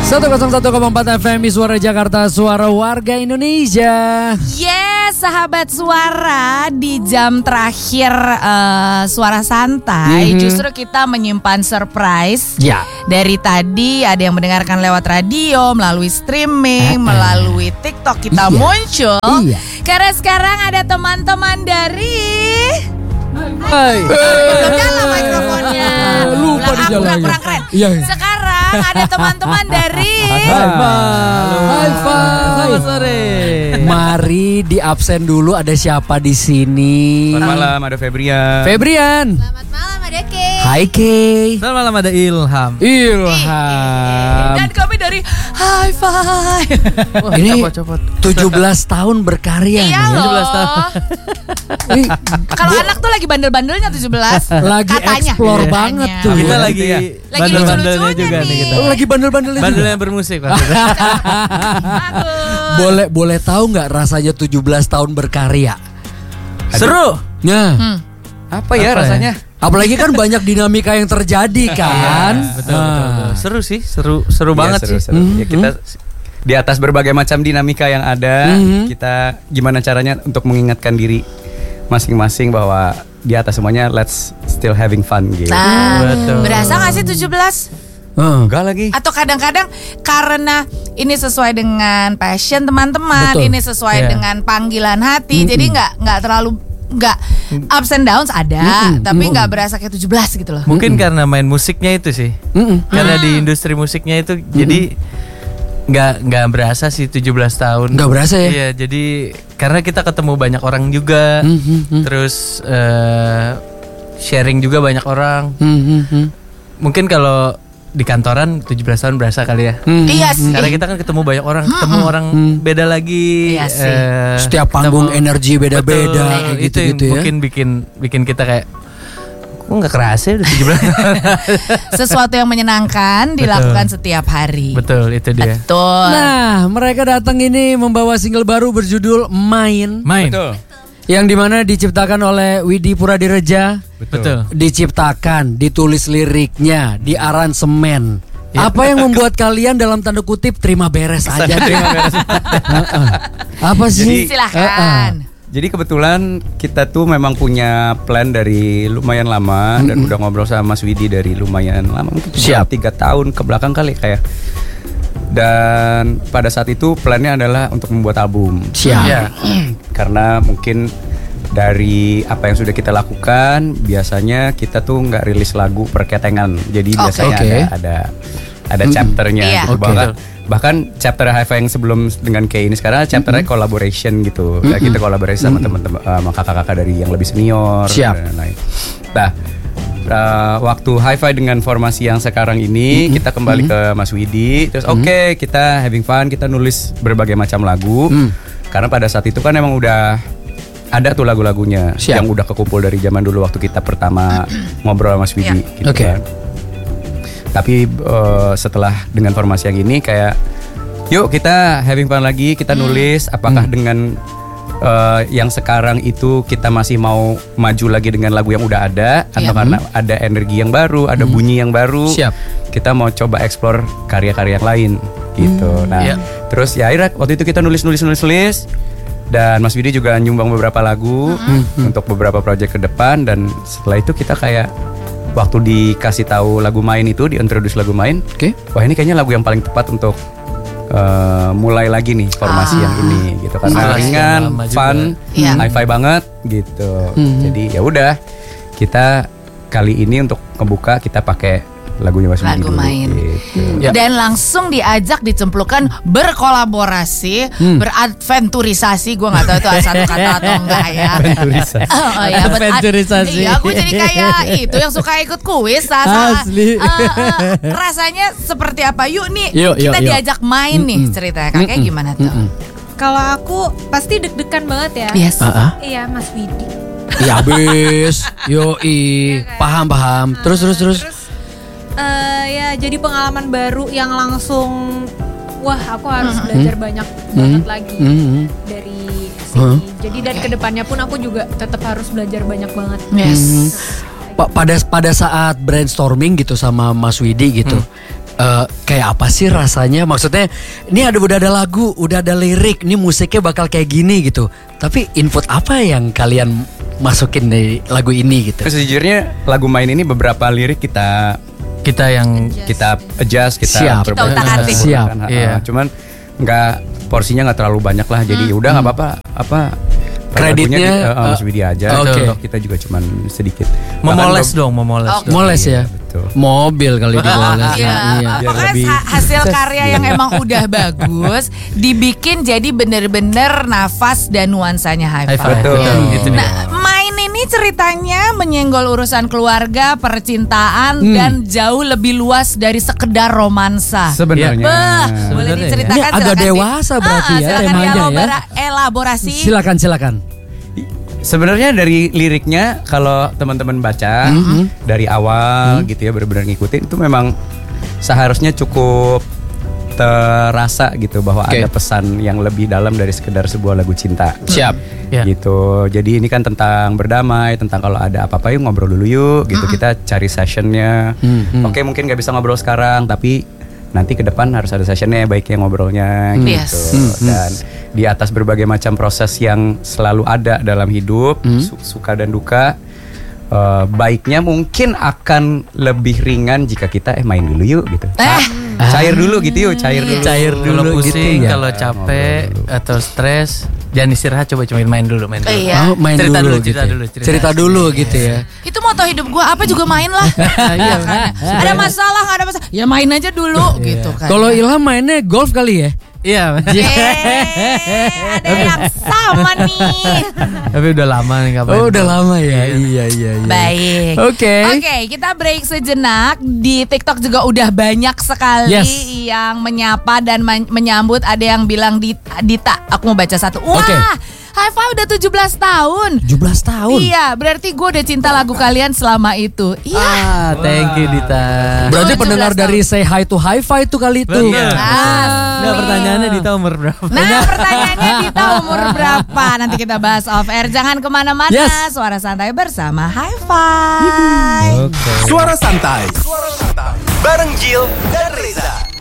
101,4 FM Suara Jakarta, suara warga Indonesia. Yes, sahabat suara, di jam terakhir suara santai, justru kita menyimpan surprise. Ya. Dari tadi ada yang mendengarkan lewat radio, melalui streaming, melalui TikTok kita muncul. Karena sekarang ada teman-teman dari belum nyala mikrofonnya. Lupa dijalanin. Kurang keren. Iya. Sekarang ada teman-teman dari Selamat sore. Mari di absen dulu, ada siapa di sini? Selamat malam, ada Febrian. Selamat malam, ada Kay. Hai Kay. Selamat malam, ada Ilham. Dan kami dari High Five. Ini Copot. 17 tahun berkarya. Iya nih. loh. 17 tahun. Kalau anak tuh lagi bandel-bandelnya 17. Lagi katanya. explore banget tuh. Kita ya. lagi Lagi bandel-bandelnya lucu-lucunya juga nih kita. Lagi bandel-bandelnya juga. Bandelnya bermusik maksudnya. Bagus. Boleh tahu nggak rasanya 17 tahun berkarya? Seru. Nah, Apa ya rasanya? apalagi kan banyak dinamika yang terjadi kan. Betul. Seru sih, seru banget sih. Seru. Ya, kita di atas berbagai macam dinamika yang ada, kita gimana caranya untuk mengingatkan diri masing-masing bahwa di atas semuanya let's still having fun gitu. Nah, Betul. berasa gak sih 17? Enggak lagi. Atau kadang-kadang karena ini sesuai dengan passion teman-teman, Betul. ini sesuai Iya. dengan panggilan hati, jadi nggak terlalu ups and downs ada, tapi nggak berasa kayak 17 gitu loh. Mungkin karena main musiknya itu sih. Karena di industri musiknya itu jadi nggak berasa sih 17 tahun. Nggak berasa ya? Iya, jadi karena kita ketemu banyak orang juga. Terus sharing juga banyak orang. Mungkin kalau di kantoran 17 tahun berasa kali ya. Iya sih. Karena kita kan ketemu banyak orang, ketemu orang beda lagi. Iya sih. Setiap panggung energi beda-beda Betul, itu yang gitu-gitu ya. mungkin bikin kita kayak kok nggak kerasa ya udah 17. Sesuatu yang menyenangkan dilakukan setiap hari. Betul, itu dia. Betul. Nah, mereka datang ini membawa single baru berjudul Main, Main. Betul. yang dimana diciptakan oleh Widi Puradireja, Betul. diciptakan, ditulis liriknya, diaransemen. Apa yang membuat kalian dalam tanda kutip terima beres aja? Apa sih? Silahkan. Jadi kebetulan kita tuh memang punya plan dari lumayan lama dan udah ngobrol sama Mas Widi dari lumayan lama, mungkin 3 tahun ke belakang kali kayak. Dan pada saat itu plannya adalah untuk membuat album. Siap. Iya. Karena mungkin dari apa yang sudah kita lakukan, biasanya kita tuh nggak rilis lagu per ketengan. Jadi biasanya Oke. ada chapternya Iya. gitu. Oke. Bahkan chapter Hi-Fi yang sebelum dengan Kay ini sekarang chapternya collaboration gitu. Kayak kita kolaborasi sama teman-teman sama kakak-kakak dari yang lebih senior. Siap. Dan lain-lain. Nah, waktu Hi-Fi dengan formasi yang sekarang ini kita kembali ke Mas Widi. Terus oke, kita having fun, kita nulis berbagai macam lagu. Karena pada saat itu kan emang udah ada tuh lagu-lagunya Siap. yang udah kekumpul dari zaman dulu waktu kita pertama ngobrol sama Mas Widi gitu Oke. kan. Tapi setelah dengan formasi yang ini kayak yuk kita having fun lagi, kita nulis apakah dengan yang sekarang itu kita masih mau maju lagi dengan lagu yang udah ada atau karena ada energi yang baru, ada bunyi yang baru. Siap. Kita mau coba explore karya-karya yang lain gitu. Nah, Iya. terus ya akhirnya waktu itu kita nulis dan Mas Widi juga nyumbang beberapa lagu untuk beberapa project ke depan dan setelah itu kita kayak waktu dikasih tahu lagu Main itu, diintroduce lagu Main. Oke. Wah, ini kayaknya lagu yang paling tepat untuk mulai lagi nih formasi yang ini gitu karena Setelah ringan, sekian lama juga. fun, Iya. hi-fi banget gitu. Jadi ya udah kita kali ini untuk ngebuka kita pakai lagunya Mas Widi Lagu dulu, Main. gitu. Ya. Dan langsung diajak dicemplungkan berkolaborasi, beradventurisasi. Gue nggak tahu itu satu kata atau enggak ya. Adventurisasi. Oh iya, Adventurisasi. Iya, gue jadi kayak itu yang suka ikut kuis. Asli. Rasanya seperti apa? Yuk nih, Yuk. kita diajak main nih ceritanya. Kakek gimana tuh? Kalau aku pasti deg-degan banget ya. Yes. Iya, Mas Widi. Ya habis. Yoi. Paham. Terus. Ya jadi pengalaman baru yang langsung wah aku harus belajar banyak banget lagi dari sini. Jadi dari kedepannya pun aku juga tetap harus belajar banyak banget. Yes. Pada saat brainstorming gitu sama Mas Widi gitu, kayak apa sih rasanya? Maksudnya ini udah ada lagu, udah ada lirik, ini musiknya bakal kayak gini gitu. Tapi input apa yang kalian masukin dari lagu ini gitu? Sejujurnya lagu Main ini beberapa lirik kita yang kita adjust, Siap. Kita utak-atik. Siap. Iya. Cuman porsinya nggak terlalu banyak lah. Jadi udah nggak apa-apa. Kreditnya Mas Widya aja. Oke. Kita juga cuman sedikit. memoles dong. Moles ya. Betul. Mobil kali dimoles. Iya. Biar Pokoknya lebih- hasil karya yang emang udah bagus dibikin jadi bener-bener nafas dan nuansanya high High five. five. Betul. Iya, itu dia. Nah, Main ini ceritanya menyenggol urusan keluarga, percintaan dan jauh lebih luas dari sekedar romansa. Sebenarnya. Bah, boleh Sebenarnya ya. diceritakan Ini agak silakan, dewasa berarti ya silakan temanya ya. elaborasi. Silakan. Sebenarnya dari liriknya kalau teman-teman baca dari awal gitu ya benar-benar ngikutin itu memang seharusnya cukup terasa gitu bahwa Oke. ada pesan yang lebih dalam dari sekedar sebuah lagu cinta. Siap. Ya. Gitu. Jadi ini kan tentang berdamai, tentang kalau ada apa-apa yuk ngobrol dulu yuk gitu. Kita cari sessionnya. Oke, mungkin nggak bisa ngobrol sekarang tapi nanti ke depan harus ada sessionnya, baiknya ngobrolnya gitu. Yes. Dan di atas berbagai macam proses yang selalu ada dalam hidup, suka dan duka, baiknya mungkin akan lebih ringan jika kita main dulu yuk gitu. Cair dulu gitu yuk, cair dulu. Kalau dulu gitu pusing, ya. kalau capek atau stres, jangan istirahat, coba main dulu. Iya. Main Cerita dulu, dulu, gitu. cerita dulu. Gitu ya. Itu moto hidup gue apa juga main lah. Iya, Ada masalah nggak ada masalah, ya main aja dulu gitu kan. Kalau Ilham mainnya golf kali ya? Iya. ada yang sama nih. Tapi udah lama nih ngapain. Oh udah lama ya. Iya. Baik. Oke. Kita break sejenak. Di TikTok juga udah banyak sekali yang menyapa dan menyambut. Ada yang bilang Dita, aku mau baca satu. Wah, Oke. High Five udah 17 tahun. 17 tahun. Iya, berarti gue udah cinta lagu kalian selama itu. Iya. Thank you Dita. Berarti 17 pendengar tahun. dari Say Hi to Hi-Fi itu kali itu. Bener. Asli. Nah, pertanyaannya Dita umur berapa? Nah, pertanyaannya Dita umur berapa? Nanti kita bahas off air. Jangan kemana-mana. Yes. Suara santai bersama High Five. Suara santai. Bareng Jill dan Reza.